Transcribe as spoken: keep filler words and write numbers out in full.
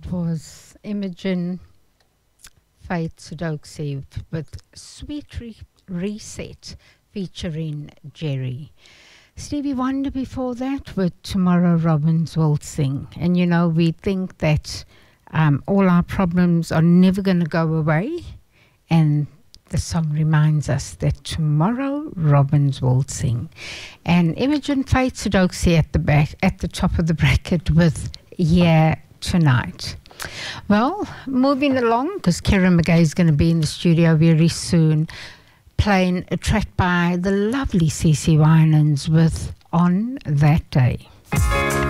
was Imogen Faith Sudoksi with Sweet Re- Reset featuring Jerry. Stevie Wonder before that with Tomorrow Robins Will Sing. And you know, we think that um, all our problems are never going to go away. And the song reminds us that tomorrow robins will sing. And Imogen Faith Sudoksi at the back, at the top of the bracket with Yeah Tonight. Well, moving along, because Karen McGay is going to be in the studio very soon, playing a track by the lovely C C Winans with On That Day.